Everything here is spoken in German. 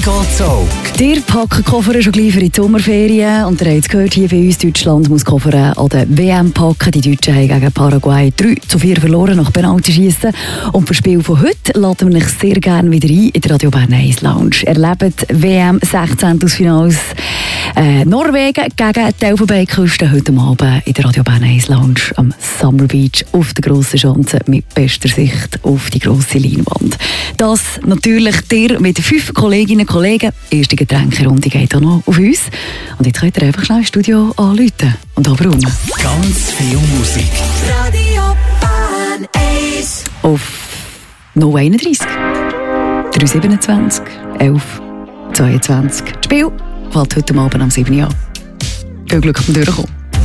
geht's auch. Ihr packt Koffer schon gleich für die Sommerferien. Und ihr habt es gehört, hier bei uns Deutschland muss Koffer an der WM packen. Die Deutschen haben gegen Paraguay 3-4 verloren nach Penaltyschiessen. Und für das Spiel von heute laden wir euch sehr gerne wieder ein in der Radio Bern 1 Lounge. Erlebt WM 16. Finals Norwegen gegen die Elfenbeinküste heute Abend in der Radio Bern 1 Lounge am Summer Beach auf der grossen Schanze mit bester Sicht auf die grosse Leinwand. Das natürlich dir mit 5 Kolleginnen und Kollegen. Erste Getränkerunde geht auch noch auf uns. Und jetzt könnt ihr einfach schnell ins Studio anrufen und abräumen. Ganz viel Musik. Radio Bern 1. Auf 031 327 11 22. Das Spiel fällt heute Abend am 7. Uhr. Viel Glück beim Durchkommen.